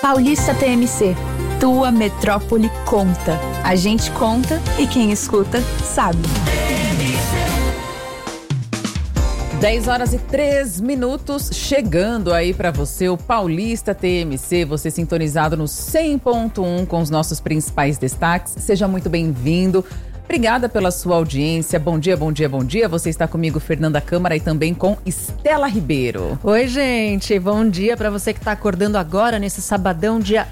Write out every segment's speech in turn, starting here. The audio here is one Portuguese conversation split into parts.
Paulista TMC, tua metrópole conta. A gente conta e quem escuta sabe. 10h03, chegando aí para você o Paulista TMC, você sintonizado no 100.1 com os nossos principais destaques. Seja muito bem-vindo. Obrigada pela sua audiência. Bom dia, bom dia, bom dia. Você está comigo, Fernanda Câmara, e também com Estela Ribeiro. Oi, gente. Bom dia para você que está acordando agora nesse sabadão, dia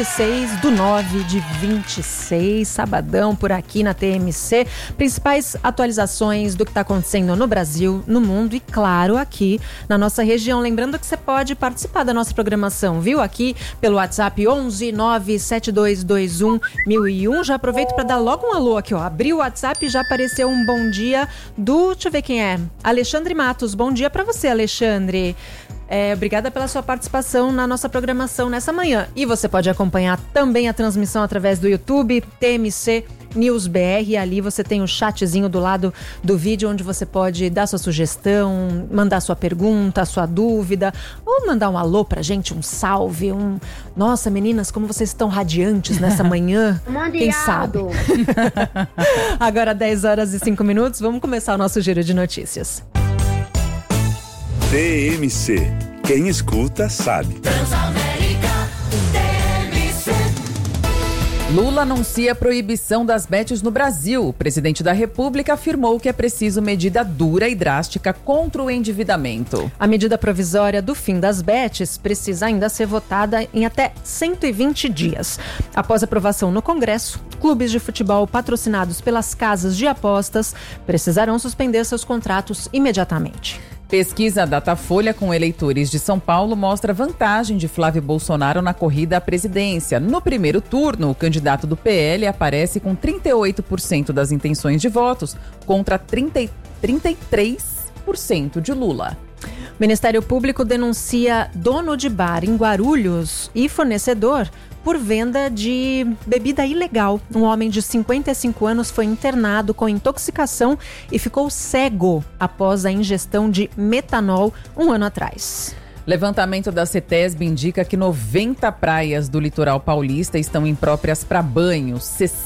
26/9/26. Sabadão por aqui na TMC. Principais atualizações do que está acontecendo no Brasil, no mundo e, claro, aqui na nossa região. Lembrando que você pode participar da nossa programação, viu? Aqui pelo WhatsApp 11 97221 1001. Já aproveito para dar logo um alô aqui, ó. Abri o WhatsApp e já apareceu um bom dia do... Deixa eu ver quem é. Alexandre Matos. Bom dia para você, Alexandre. Obrigada pela sua participação na nossa programação nessa manhã. E você pode acompanhar também a transmissão através do YouTube, TMC News BR. Ali você tem o chatzinho do lado do vídeo, onde você pode dar sua sugestão, mandar sua pergunta, sua dúvida, ou mandar um alô pra gente, um salve, Nossa, meninas, como vocês estão radiantes nessa manhã. Quem sabe? Agora 10h05, vamos começar o nosso giro de notícias. TMC. Quem escuta sabe. Lula anuncia a proibição das bets no Brasil. O presidente da República afirmou que é preciso medida dura e drástica contra o endividamento. A medida provisória do fim das bets precisa ainda ser votada em até 120 dias. Após aprovação no Congresso, clubes de futebol patrocinados pelas casas de apostas precisarão suspender seus contratos imediatamente. Pesquisa Datafolha com eleitores de São Paulo mostra vantagem de Flávio Bolsonaro na corrida à presidência. No primeiro turno, o candidato do PL aparece com 38% das intenções de votos contra 33% de Lula. O Ministério Público denuncia dono de bar em Guarulhos e fornecedor por venda de bebida ilegal. Um homem de 55 anos foi internado com intoxicação e ficou cego após a ingestão de metanol um ano atrás. Levantamento da CETESB indica que 90 praias do litoral paulista estão impróprias para banho.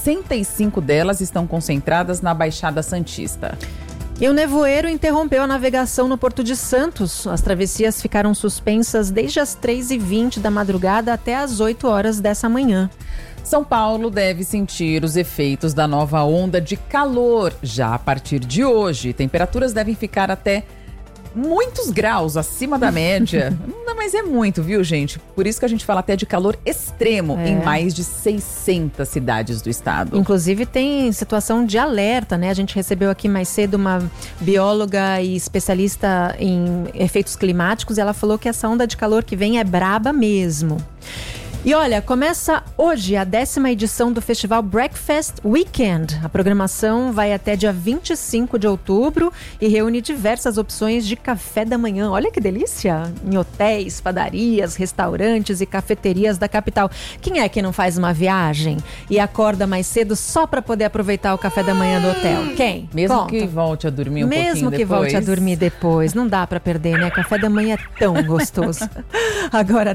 65 delas estão concentradas na Baixada Santista. E o nevoeiro interrompeu a navegação no Porto de Santos. As travessias ficaram suspensas desde as 3h20 da madrugada até as 8 horas dessa manhã. São Paulo deve sentir os efeitos da nova onda de calor já a partir de hoje. Temperaturas devem ficar até muitos graus acima da média. Não, mas é muito, viu, gente? Por isso que a gente fala até de calor extremo em mais de 600 cidades do estado. Inclusive tem situação de alerta, né? A gente recebeu aqui mais cedo uma bióloga e especialista em efeitos climáticos e ela falou que essa onda de calor que vem é braba mesmo. E olha, começa hoje a 10ª edição do Festival Breakfast Weekend. A programação vai até dia 25 de outubro e reúne diversas opções de café da manhã. Olha que delícia! Em hotéis, padarias, restaurantes e cafeterias da capital. Quem é que não faz uma viagem e acorda mais cedo só para poder aproveitar o café da manhã do hotel? Quem? Mesmo Conta. que volte a dormir pouquinho depois. Mesmo que volte a dormir depois. Não dá para perder, né? Café da manhã é tão gostoso. Agora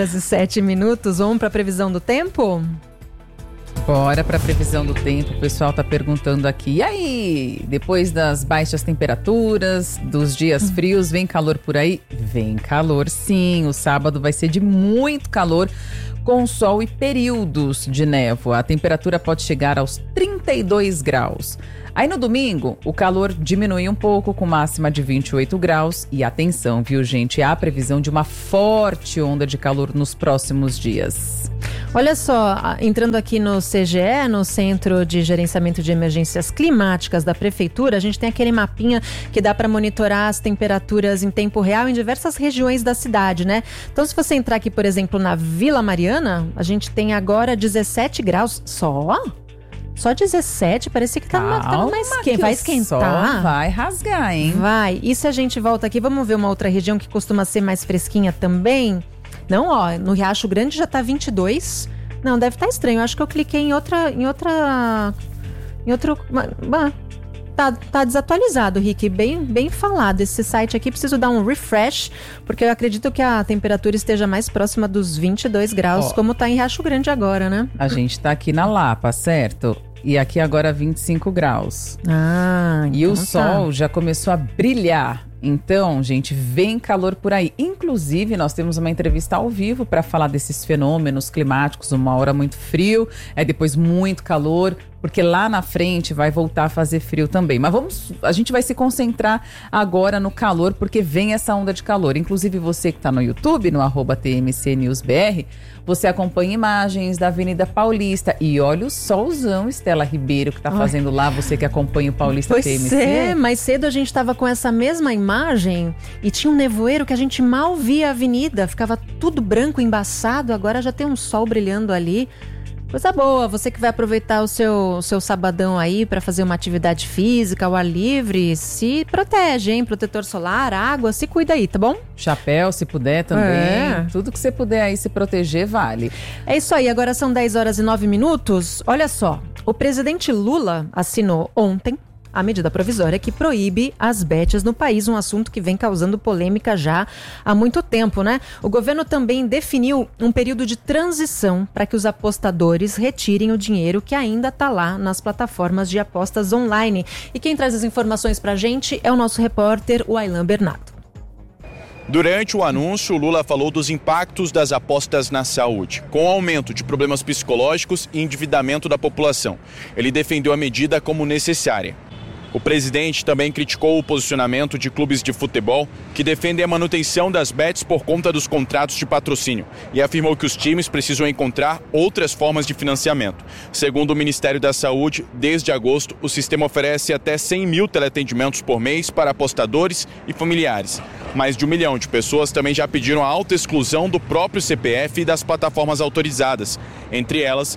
10h07. Vamos para a previsão do tempo? Bora para a previsão do tempo. O pessoal está perguntando aqui. E aí, depois das baixas temperaturas, dos dias frios, vem calor por aí? Vem calor, sim. O sábado vai ser de muito calor, com sol e períodos de névoa. A temperatura pode chegar aos 32 graus. Aí no domingo, o calor diminui um pouco, com máxima de 28 graus. E atenção, viu, gente? Há previsão de uma forte onda de calor nos próximos dias. Olha só, entrando aqui no CGE, no Centro de Gerenciamento de Emergências Climáticas da Prefeitura, a gente tem aquele mapinha que dá para monitorar as temperaturas em tempo real em diversas regiões da cidade, né? Então, se você entrar aqui, por exemplo, na Vila Mariana, a gente tem agora 17 graus só. Só 17, parecia que tá mais quente. Vai esquentar. Só vai rasgar, hein? Vai. E se a gente volta aqui, vamos ver uma outra região que costuma ser mais fresquinha também? Não, ó, no Riacho Grande já tá 22. Não, deve estar estranho. Eu acho que eu cliquei em outro... tá desatualizado, Rick, bem falado. Esse site aqui, preciso dar um refresh, porque eu acredito que a temperatura esteja mais próxima dos 22 graus, como tá em Riacho Grande agora, né? A gente tá aqui na Lapa, certo? E aqui agora 25 graus. E o sol já começou a brilhar. Então, gente, vem calor por aí. Inclusive, nós temos uma entrevista ao vivo para falar desses fenômenos climáticos. Uma hora muito frio, depois muito calor, porque lá na frente vai voltar a fazer frio também. Mas a gente vai se concentrar agora no calor, porque vem essa onda de calor. Inclusive, você que está no YouTube, no @TMCNewsBR, você acompanha imagens da Avenida Paulista. E olha o solzão, Estela Ribeiro, que está fazendo lá, você que acompanha o Paulista TMC. Pois é, mais cedo a gente estava com essa mesma imagem e tinha um nevoeiro que a gente mal via a avenida, ficava tudo branco, embaçado, agora já tem um sol brilhando ali. Coisa boa, você que vai aproveitar o seu sabadão aí para fazer uma atividade física ao ar livre, se protege, hein? Protetor solar, água, se cuida aí, tá bom? Chapéu, se puder também. Tudo que você puder aí se proteger, vale. É isso aí, agora são 10 horas e 9 minutos. Olha só, o presidente Lula assinou ontem a medida provisória que proíbe as bets no país, um assunto que vem causando polêmica já há muito tempo, né? O governo também definiu um período de transição para que os apostadores retirem o dinheiro que ainda está lá nas plataformas de apostas online. E quem traz as informações para a gente é o nosso repórter, o Aylan Bernardo. Durante o anúncio, Lula falou dos impactos das apostas na saúde, com o aumento de problemas psicológicos e endividamento da população. Ele defendeu a medida como necessária. O presidente também criticou o posicionamento de clubes de futebol que defendem a manutenção das bets por conta dos contratos de patrocínio e afirmou que os times precisam encontrar outras formas de financiamento. Segundo o Ministério da Saúde, desde agosto, o sistema oferece até 100 mil teleatendimentos por mês para apostadores e familiares. Mais de 1 milhão de pessoas também já pediram a autoexclusão do próprio CPF e das plataformas autorizadas. Entre elas,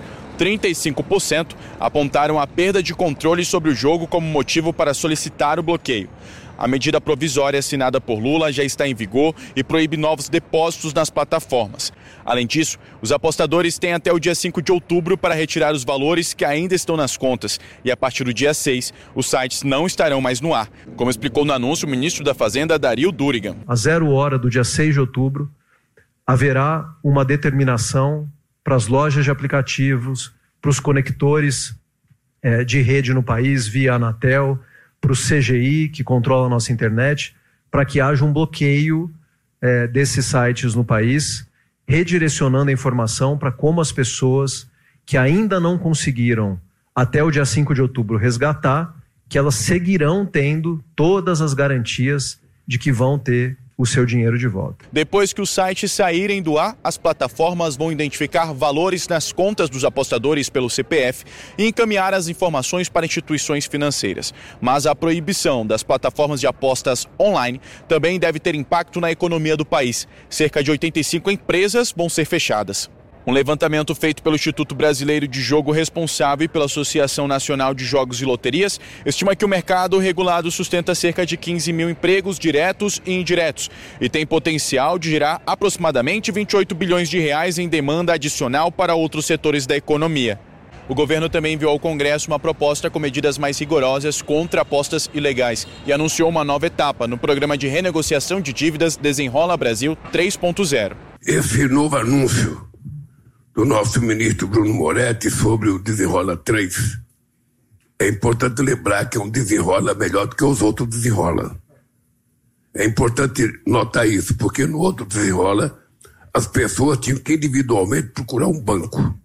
35% apontaram a perda de controle sobre o jogo como motivo para solicitar o bloqueio. A medida provisória assinada por Lula já está em vigor e proíbe novos depósitos nas plataformas. Além disso, os apostadores têm até o dia 5 de outubro para retirar os valores que ainda estão nas contas. E a partir do dia 6, os sites não estarão mais no ar, como explicou no anúncio o ministro da Fazenda, Dario Durigan. A 0 hora do dia 6 de outubro, haverá uma determinação para as lojas de aplicativos, para os conectores de rede no país via Anatel, para o CGI, que controla a nossa internet, para que haja um bloqueio desses sites no país, redirecionando a informação para como as pessoas que ainda não conseguiram até o dia 5 de outubro resgatar, que elas seguirão tendo todas as garantias de que vão ter o seu dinheiro de volta. Depois que os sites saírem do ar, as plataformas vão identificar valores nas contas dos apostadores pelo CPF e encaminhar as informações para instituições financeiras. Mas a proibição das plataformas de apostas online também deve ter impacto na economia do país. Cerca de 85 empresas vão ser fechadas. Um levantamento feito pelo Instituto Brasileiro de Jogo, responsável e pela Associação Nacional de Jogos e Loterias, estima que o mercado regulado sustenta cerca de 15 mil empregos diretos e indiretos e tem potencial de gerar aproximadamente 28 bilhões de reais em demanda adicional para outros setores da economia. O governo também enviou ao Congresso uma proposta com medidas mais rigorosas contra apostas ilegais e anunciou uma nova etapa no programa de renegociação de dívidas Desenrola Brasil 3.0. Esse novo anúncio do nosso ministro Bruno Moretti sobre o Desenrola 3. É importante lembrar que é um desenrola melhor do que os outros desenrola. É importante notar isso, porque no outro desenrola as pessoas tinham que individualmente procurar um banco.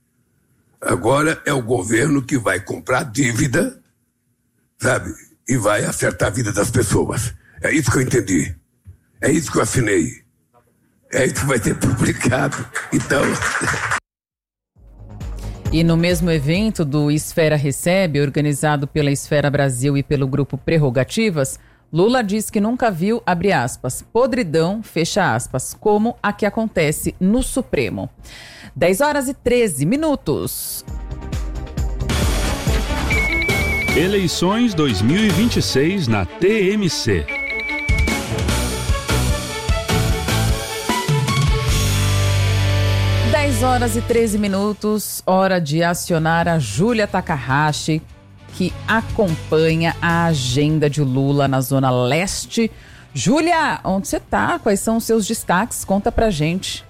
Agora é o governo que vai comprar dívida, sabe? E vai acertar a vida das pessoas. É isso que eu entendi. É isso que eu assinei. É isso que vai ser publicado. Então... E no mesmo evento do Esfera Recebe, organizado pela Esfera Brasil e pelo grupo Prerrogativas, Lula diz que nunca viu, abre aspas, podridão, fecha aspas, como a que acontece no Supremo. 10 horas e 13 minutos. Eleições 2026 na TMC. 10 horas e 13 minutos, hora de acionar a Júlia Takahashi. que acompanha a agenda de Lula na Zona Leste. Júlia, onde você está? Quais são os seus destaques? Conta pra gente.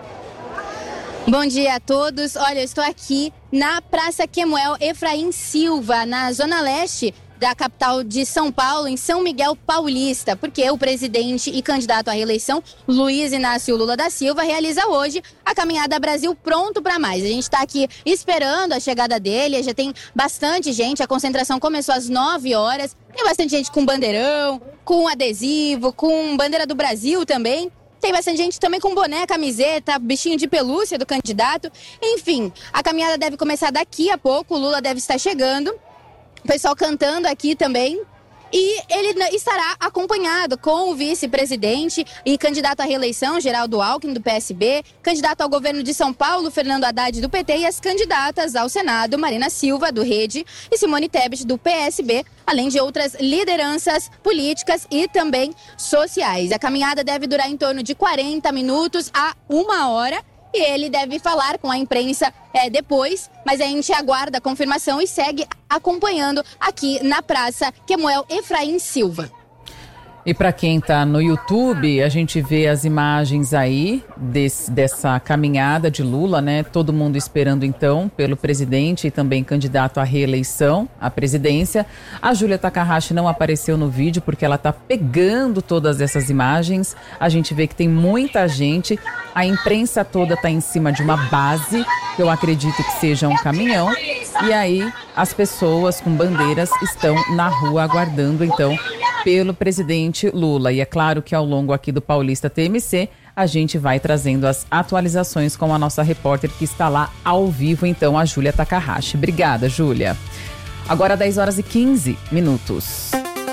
Bom dia a todos. Olha, eu estou aqui na Praça Quemuel Efraim Silva, na Zona Leste da capital de São Paulo, em São Miguel Paulista, porque o presidente e candidato à reeleição, Luiz Inácio Lula da Silva, realiza hoje a caminhada Brasil Pronto para Mais. A gente está aqui esperando a chegada dele, já tem bastante gente, a concentração começou às 9 horas, tem bastante gente com bandeirão, com adesivo, com bandeira do Brasil também. Tem bastante gente também com boné, camiseta, bichinho de pelúcia do candidato. Enfim, a caminhada deve começar daqui a pouco, o Lula deve estar chegando. O pessoal cantando aqui também. E ele estará acompanhado com o vice-presidente e candidato à reeleição, Geraldo Alckmin, do PSB, candidato ao governo de São Paulo, Fernando Haddad, do PT, e as candidatas ao Senado, Marina Silva, do Rede, e Simone Tebet, do PSB, além de outras lideranças políticas e também sociais. A caminhada deve durar em torno de 40 minutos a 1 hora. E ele deve falar com a imprensa depois, mas a gente aguarda a confirmação e segue acompanhando aqui na Praça Quemuel Efraim Silva. E para quem está no YouTube, a gente vê as imagens aí dessa caminhada de Lula, né? Todo mundo esperando então pelo presidente e também candidato à reeleição, à presidência. A Júlia Takahashi não apareceu no vídeo porque ela está pegando todas essas imagens. A gente vê que tem muita gente, a imprensa toda está em cima de uma base, que eu acredito que seja um caminhão. E aí as pessoas com bandeiras estão na rua aguardando então pelo presidente Lula. E é claro que ao longo aqui do Paulista TMC, a gente vai trazendo as atualizações com a nossa repórter que está lá ao vivo, então, a Júlia Takahashi. Obrigada, Júlia. Agora 10 horas e 15 minutos.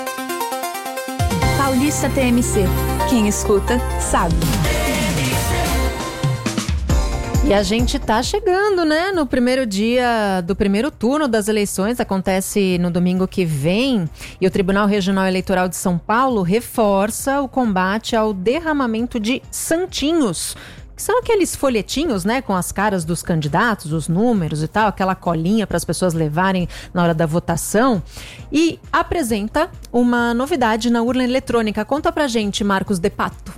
Paulista TMC. Quem escuta, sabe. E a gente tá chegando, né, no primeiro dia do primeiro turno das eleições, acontece no domingo que vem, e o Tribunal Regional Eleitoral de São Paulo reforça o combate ao derramamento de santinhos, que são aqueles folhetinhos, né, com as caras dos candidatos, os números e tal, aquela colinha para as pessoas levarem na hora da votação, e apresenta uma novidade na urna eletrônica. Conta pra gente, Marcos De Pato.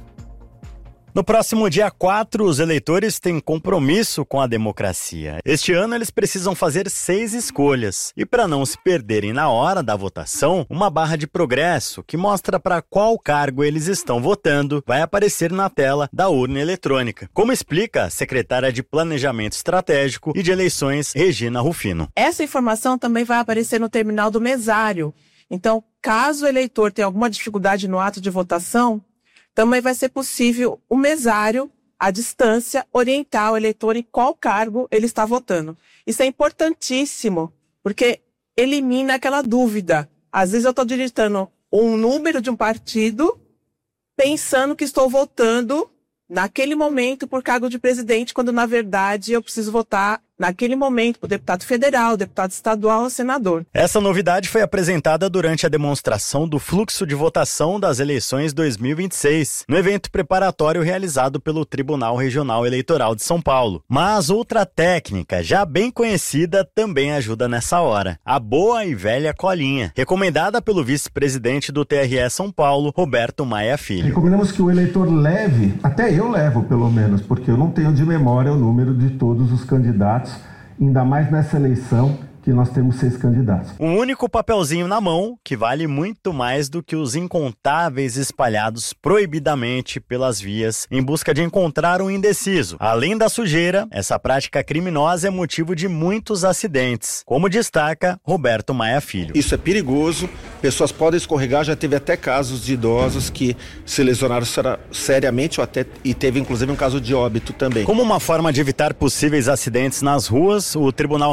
No próximo dia 4, os eleitores têm compromisso com a democracia. Este ano, eles precisam fazer 6 escolhas. E para não se perderem na hora da votação, uma barra de progresso que mostra para qual cargo eles estão votando vai aparecer na tela da urna eletrônica. Como explica a secretária de Planejamento Estratégico e de Eleições, Regina Rufino. Essa informação também vai aparecer no terminal do mesário. Então, caso o eleitor tenha alguma dificuldade no ato de votação, também vai ser possível o mesário, à distância, orientar o eleitor em qual cargo ele está votando. Isso é importantíssimo, porque elimina aquela dúvida. Às vezes eu estou digitando um número de um partido, pensando que estou votando naquele momento por cargo de presidente, quando na verdade eu preciso votar naquele momento por deputado federal, deputado estadual ou senador. Essa novidade foi apresentada durante a demonstração do fluxo de votação das eleições 2026, no evento preparatório realizado pelo Tribunal Regional Eleitoral de São Paulo. Mas outra técnica, já bem conhecida, também ajuda nessa hora: a boa e velha colinha, recomendada pelo vice-presidente do TRE São Paulo, Roberto Maia Filho. Recomendamos que o eleitor leve, até eu levo pelo menos, porque eu não tenho de memória o número de todos os candidatos, ainda mais nessa eleição que nós temos 6 candidatos. Um único papelzinho na mão que vale muito mais do que os incontáveis espalhados proibidamente pelas vias em busca de encontrar um indeciso. Além da sujeira, essa prática criminosa é motivo de muitos acidentes, como destaca Roberto Maia Filho. Isso é perigoso, pessoas podem escorregar, já teve até casos de idosos que se lesionaram seriamente e teve inclusive um caso de óbito também. Como uma forma de evitar possíveis acidentes nas ruas, o Tribunal